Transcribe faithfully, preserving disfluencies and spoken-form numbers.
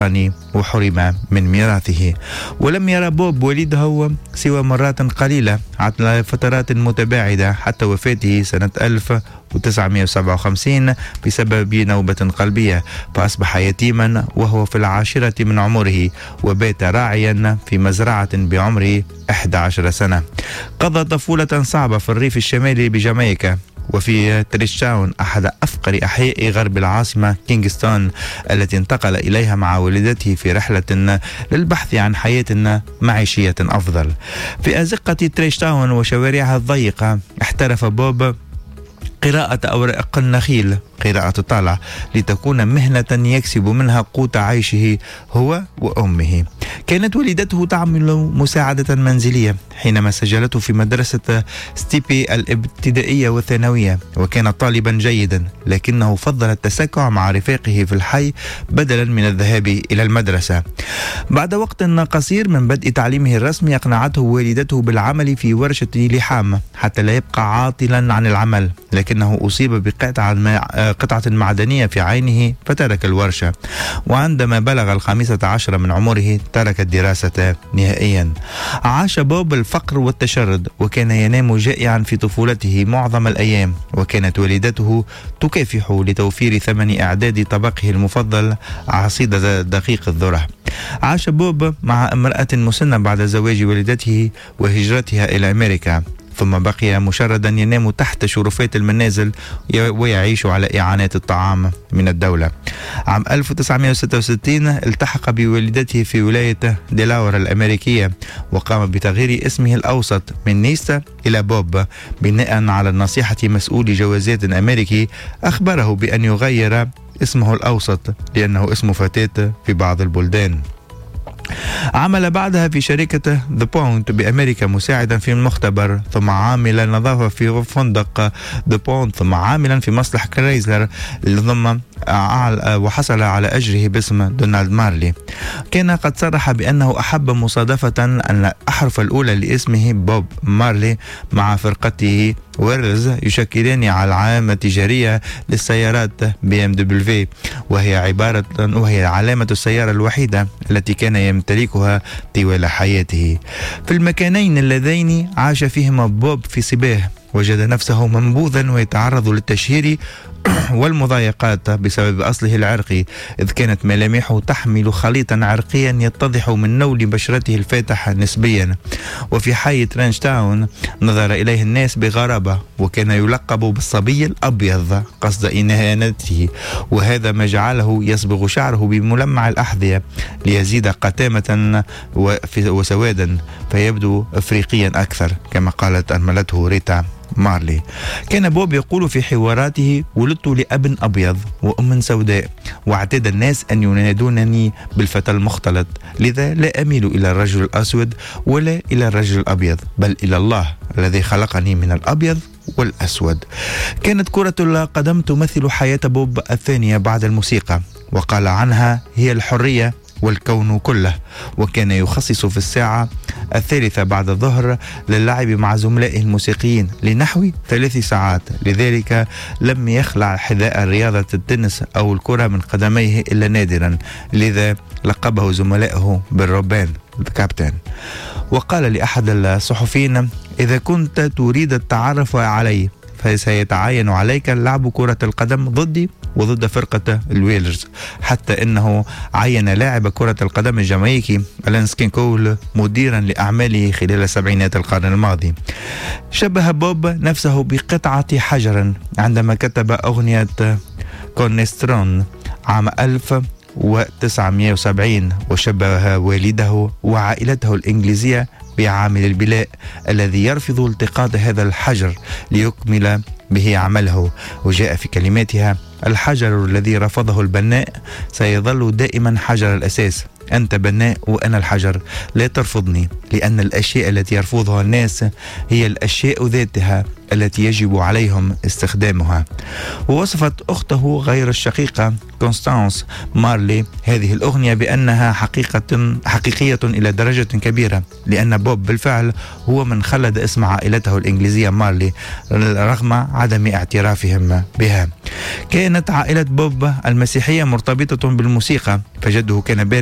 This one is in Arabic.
وحرم من ميراثه. ولم يرى بوب والده سوى مرات قليلة على فترات متباعدة حتى وفاته سنة ألف وتسعمائة وسبعة وخمسين بسبب نوبة قلبية، فأصبح يتيما وهو في العاشرة من عمره، وبات راعيا في مزرعة بعمره إحدى عشرة سنة. قضى طفولة صعبة في الريف الشمالي بجامايكا وفي تريشتاون، أحد أفقر أحياء غرب العاصمة كينغستون، التي انتقل إليها مع والدته في رحلة للبحث عن حياة معيشية أفضل. في أزقة تريشتاون وشوارعها الضيقة احترف بوب قراءة أوراق النخيل، قراءة الطالع، لتكون مهنة يكسب منها قوت عيشه هو وأمه. كانت والدته تعمل مساعدة منزلية حينما سجلته في مدرسة ستيبي الابتدائية والثانوية، وكان طالبا جيدا، لكنه فضل التسكع مع رفاقه في الحي بدلا من الذهاب إلى المدرسة. بعد وقت قصير من بدء تعليمه الرسمي أقنعته والدته بالعمل في ورشة لحام حتى لا يبقى عاطلا عن العمل، لكنه أصيب بقطعة قطعة معدنية في عينه فترك الورشة، وعندما بلغ الخامسة عشر من عمره ترك الدراسة نهائيا. عاش بوب الفقر والتشرد، وكان ينام جائعا في طفولته معظم الأيام، وكانت والدته تكافح لتوفير ثمن إعداد طبقه المفضل عصيد دقيق الذرة. عاش بوب مع امرأة مسنة بعد زواج والدته وهجرتها إلى أمريكا، ثم بقي مشردا ينام تحت شرفات المنازل ويعيش على إعانات الطعام من الدولة. عام ألف وتسعمائة وستة وستين التحق بوالدته في ولاية ديلاور الأمريكية، وقام بتغيير اسمه الأوسط من نيستا إلى بوب بناء على نصيحة مسؤول جوازات أمريكي أخبره بأن يغير اسمه الأوسط لأنه اسم فتاة في بعض البلدان. عمل بعدها في شركة The Point بأمريكا مساعدا في المختبر، ثم عاملا نظافة في فندق The Point، ثم عاملا في مصلح كريزلر، ثم وحصل على أجره باسم دونالد مارلي. كان قد صرح بأنه أحب مصادفة أن الأحرف الأولى لاسمه بوب مارلي مع فرقته ويرلز يشكلان علامة تجارية للسيارات بي ام دبليو، وهي عبارة وهي علامة السيارة الوحيدة التي كان يمتلكها طوال حياته. في المكانين اللذين عاش فيهما بوب في صباه وجد نفسه منبوذا ويتعرض للتشهير والمضايقات بسبب أصله العرقي، إذ كانت ملامحه تحمل خليطا عرقيا يتضح من نول بشرته الفاتح نسبيا. وفي حي ترانشتاون نظر إليه الناس بغرابة، وكان يلقب بالصبي الأبيض قصد إهانته، وهذا ما جعله يصبغ شعره بملمع الأحذية ليزيد قتامة وسوادا فيبدو أفريقيا أكثر، كما قالت أرملته ريتا مارلي. كان بوب يقول في حواراته: ولدت لأب أبيض وأم سوداء، واعتاد الناس أن ينادونني بالفتى المختلط، لذا لا أميل إلى الرجل الأسود ولا إلى الرجل الأبيض، بل إلى الله الذي خلقني من الأبيض والأسود. كانت كرة القدم تمثل حياة بوب الثانية بعد الموسيقى، وقال عنها: هي الحرية والكون كله. وكان يخصص في الساعة الثالثة بعد الظهر للعب مع زملائه الموسيقيين لنحو ثلاث ساعات، لذلك لم يخلع حذاء رياضة التنس أو الكرة من قدميه إلا نادرا، لذا لقبه زملائه بالروبان الكابتن. وقال لأحد الصحفيين: إذا كنت تريد التعرف علي فسيتعين عليك لعب كرة القدم ضدي وضد فرقة الويلرز، حتى إنه عين لاعب كرة القدم الجامايكي ألان سكينكول مديرا لأعماله خلال سبعينات القرن الماضي. شبه بوب نفسه بقطعة حجر عندما كتب أغنية كورنسترون عام ألف وتسعمائة وسبعين، وشبه والده وعائلته الإنجليزية بعامل البلاء الذي يرفض التقاط هذا الحجر ليكمل به عمله. وجاء في كلماتها: الحجر الذي رفضه البناء سيظل دائما حجر الأساس، أنت بناء وأنا الحجر، لا ترفضني، لأن الأشياء التي يرفضها الناس هي الأشياء ذاتها التي يجب عليهم استخدامها. ووصفت أخته غير الشقيقة كونستانس مارلي هذه الأغنية بأنها حقيقة حقيقية إلى درجة كبيرة، لأن بوب بالفعل هو من خلد اسم عائلته الإنجليزية مارلي رغم عدم اعترافهم بها. كانت عائلة بوب المسيحية مرتبطة بالموسيقى، فجده كان